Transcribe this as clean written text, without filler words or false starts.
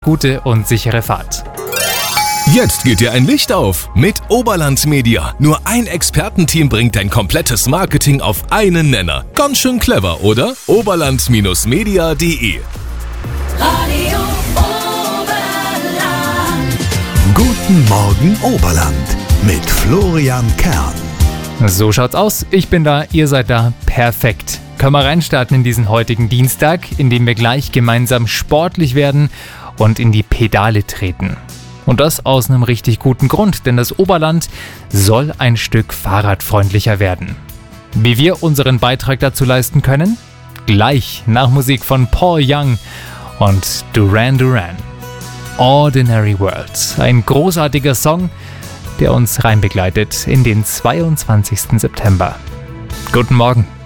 Gute und sichere Fahrt. Jetzt geht dir ein Licht auf mit Oberland Media. Nur ein Expertenteam bringt dein komplettes Marketing auf einen Nenner. Ganz schön clever, oder? Oberland-media.de Radio Oberland. Guten Morgen Oberland mit Florian Kern. So schaut's aus. Ich bin da, ihr seid da. Perfekt. Können wir reinstarten in diesen heutigen Dienstag, in dem wir gleich gemeinsam sportlich werden und in die Pedale treten. Und das aus einem richtig guten Grund, denn das Oberland soll ein Stück fahrradfreundlicher werden. Wie wir unseren Beitrag dazu leisten können? Gleich nach Musik von Paul Young und Duran Duran. Ordinary World, ein großartiger Song, der uns reinbegleitet in den 22. September. Guten Morgen.